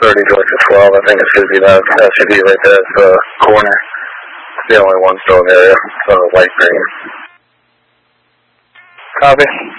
30 Georgia 12. I think it's 50. That SUV right there. It's the corner. It's the only one still in the area. So light green. Copy.